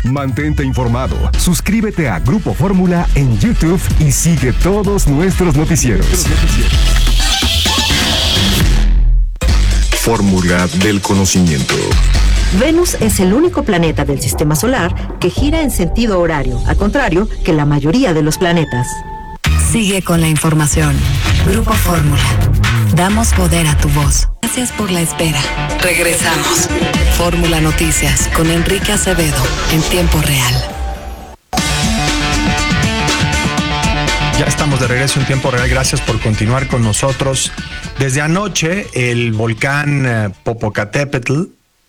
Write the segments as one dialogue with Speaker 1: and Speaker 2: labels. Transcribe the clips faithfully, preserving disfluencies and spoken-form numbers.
Speaker 1: Mantente informado. Suscríbete a Grupo Fórmula en YouTube y sigue todos nuestros noticieros. Fórmula del conocimiento.
Speaker 2: Venus es el único planeta del sistema solar que gira en sentido horario, al contrario que la mayoría de los planetas.
Speaker 3: Sigue con la información. Grupo Fórmula. Damos poder a tu voz. Gracias por la espera. Regresamos. Fórmula Noticias con Enrique Acevedo en tiempo real.
Speaker 4: Ya estamos de regreso en tiempo real. Gracias por continuar con nosotros. Desde anoche, el volcán Popocatépetl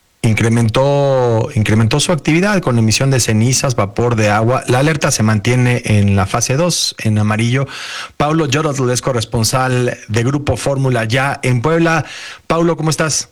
Speaker 4: incrementó, incrementó su actividad con emisión de cenizas, vapor de agua. La alerta se mantiene en la fase dos, en amarillo. Paulo Yorotzl es corresponsal de Grupo Fórmula ya en Puebla. Paulo, ¿cómo estás?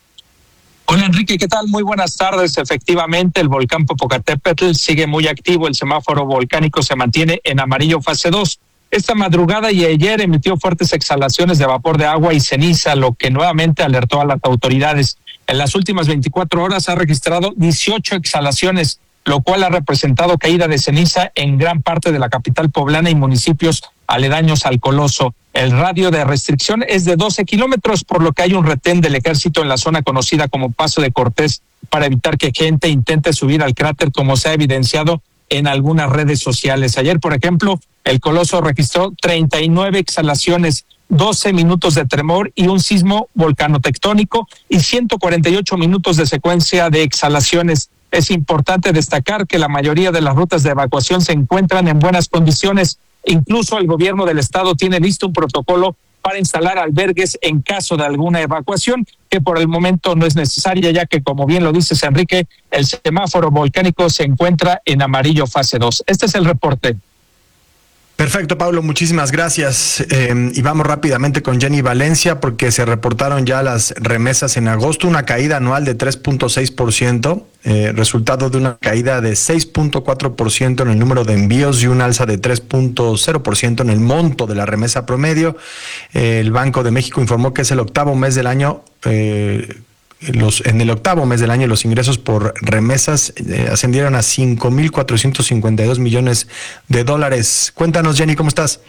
Speaker 5: Hola Enrique, ¿qué tal? Muy buenas tardes. Efectivamente, el volcán Popocatépetl sigue muy activo. El semáforo volcánico se mantiene en amarillo fase dos. Esta madrugada y ayer emitió fuertes exhalaciones de vapor de agua y ceniza, lo que nuevamente alertó a las autoridades. En las últimas veinticuatro horas ha registrado dieciocho exhalaciones, lo cual ha representado caída de ceniza en gran parte de la capital poblana y municipios aledaños al Coloso. El radio de restricción es de doce kilómetros, por lo que hay un retén del ejército en la zona conocida como Paso de Cortés para evitar que gente intente subir al cráter, como se ha evidenciado en algunas redes sociales. Ayer, por ejemplo, el Coloso registró treinta y nueve exhalaciones, doce minutos de tremor y un sismo volcanotectónico y ciento cuarenta y ocho minutos de secuencia de exhalaciones. Es importante destacar que la mayoría de las rutas de evacuación se encuentran en buenas condiciones. Incluso el gobierno del estado tiene listo un protocolo para instalar albergues en caso de alguna evacuación, que por el momento no es necesaria, ya que, como bien lo dices, Enrique, el semáforo volcánico se encuentra en amarillo fase dos. Este es el reporte.
Speaker 4: Perfecto, Pablo, muchísimas gracias. Eh, y vamos rápidamente con Jenny Valencia, porque se reportaron ya las remesas en agosto, una caída anual de tres punto seis por ciento, eh, resultado de una caída de seis punto cuatro por ciento en el número de envíos y un alza de tres punto cero por ciento en el monto de la remesa promedio. Eh, el Banco de México informó que es el octavo mes del año. Eh, Los, en el octavo mes del año, los ingresos por remesas eh, ascendieron a cinco mil cuatrocientos cincuenta y dos millones de dólares. Cuéntanos, Jenny, ¿cómo estás?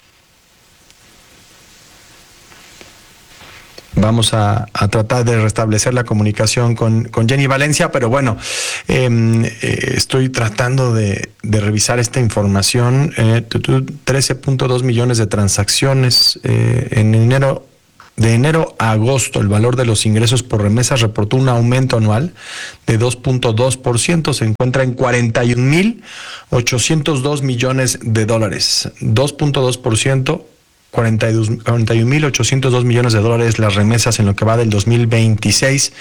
Speaker 4: Vamos a, a tratar de restablecer la comunicación con, con Jenny Valencia, pero bueno, eh, eh, estoy tratando de, de revisar esta información. Eh, trece punto dos millones de transacciones eh, en enero. De enero a agosto, el valor de los ingresos por remesas reportó un aumento anual de dos punto dos por ciento. Se encuentra en cuarenta y un mil ochocientos dos millones de dólares. dos punto dos por ciento, cuarenta y un mil ochocientos dos millones de dólares las remesas en lo que va del dos mil veintiséis.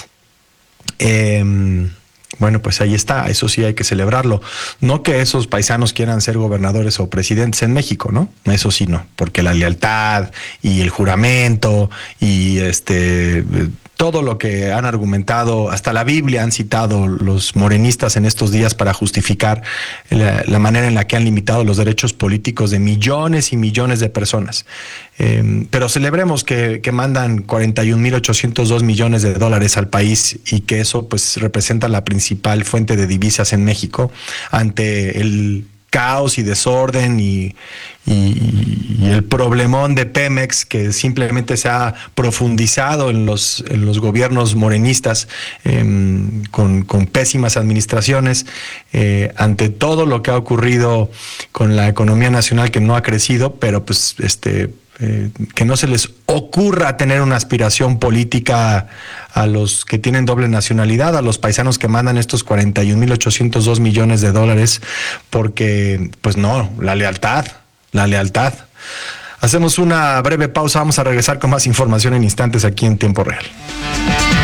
Speaker 4: Eh, Bueno, pues ahí está, eso sí hay que celebrarlo. No que esos paisanos quieran ser gobernadores o presidentes en México, ¿no? Eso sí no, porque la lealtad y el juramento y este todo lo que han argumentado, hasta la Biblia han citado los morenistas en estos días para justificar la, la manera en la que han limitado los derechos políticos de millones y millones de personas. Eh, pero celebremos que, que mandan cuarenta y un mil ochocientos dos millones de dólares al país y que eso pues representa la principal fuente de divisas en México ante el caos y desorden y, y, y el problemón de Pemex, que simplemente se ha profundizado en los, en los gobiernos morenistas eh, con, con pésimas administraciones, eh, ante todo lo que ha ocurrido con la economía nacional, que no ha crecido, pero pues este Eh, que no se les ocurra tener una aspiración política a los que tienen doble nacionalidad, a los paisanos que mandan estos cuarenta y un mil ochocientos dos millones de dólares, porque pues no, la lealtad, la lealtad. Hacemos una breve pausa, vamos a regresar con más información en instantes aquí en Tiempo Real.